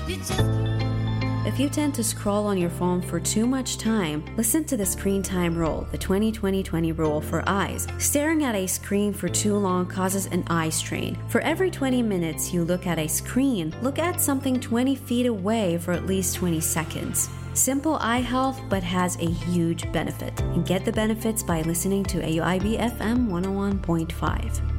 If you tend to scroll on your phone for too much time, listen to the screen time rule, the 20-20-20 rule for eyes. Staring at a screen for too long causes an eye strain. For every 20 minutes you look at a screen, look at something 20 feet away for at least 20 seconds. Simple eye health, but has a huge benefit. And get the benefits by listening to AUIB FM 101.5.